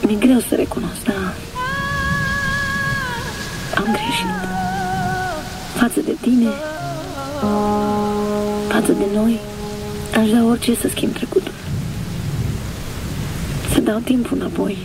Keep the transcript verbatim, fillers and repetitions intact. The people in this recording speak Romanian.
Mi-e greu să recunosc, dar am greșit. Față de tine, față de noi, aș da orice să schimb trecutul. Să dau timpul înapoi.